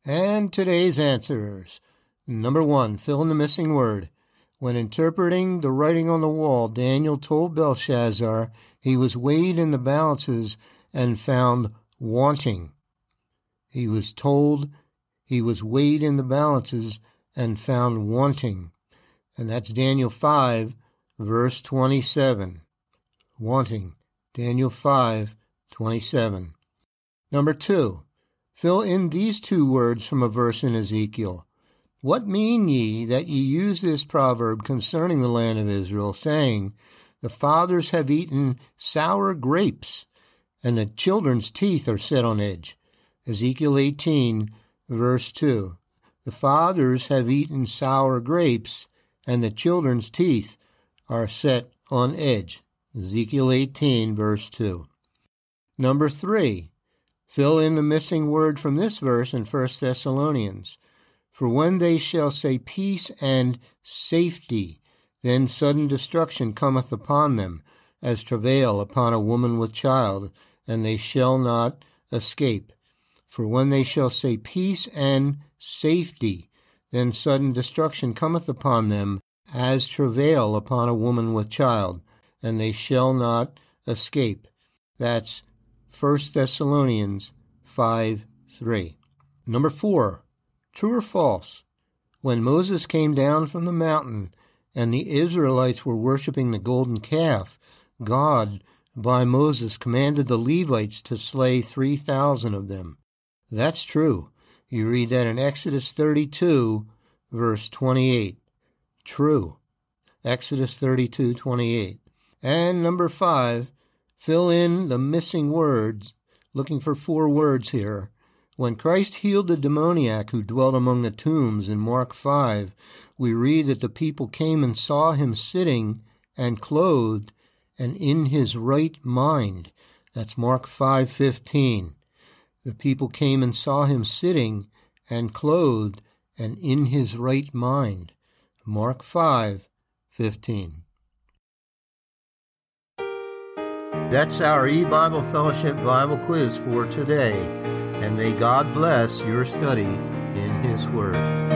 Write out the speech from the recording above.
And today's answers. Number 1, fill in the missing word. When interpreting the writing on the wall, Daniel told Belshazzar he was weighed in the balances and found wanting. He was told he was weighed in the balances and found wanting. And that's Daniel 5, verse 27. Wanting. Daniel 5, 27. Number 2, fill in these 2 words from a verse in Ezekiel. What mean ye that ye use this proverb concerning the land of Israel, saying, the fathers have eaten sour grapes, and the children's teeth are set on edge? Ezekiel 18, verse 2. The fathers have eaten sour grapes, and the children's teeth are set on edge. Ezekiel 18, verse 2. Number 3, fill in the missing word from this verse in 1 Thessalonians. For when they shall say peace and safety, then sudden destruction cometh upon them, as travail upon a woman with child, and they shall not escape. For when they shall say peace and safety, then sudden destruction cometh upon them, as travail upon a woman with child, and they shall not escape. That's 1 Thessalonians 5:3. Number 4, true or false? When Moses came down from the mountain and the Israelites were worshiping the golden calf, God, by Moses, commanded the Levites to slay 3,000 of them. That's true. You read that in Exodus 32, verse 28. True. Exodus 32:28. And number 5, fill in the missing words, looking for 4 words here. When Christ healed the demoniac who dwelt among the tombs in Mark 5, we read that the people came and saw him sitting and clothed and in his right mind. That's Mark 5:15. The people came and saw him sitting and clothed and in his right mind. Mark 5:15. That's our E-Bible Fellowship Bible quiz for today. And may God bless your study in His Word.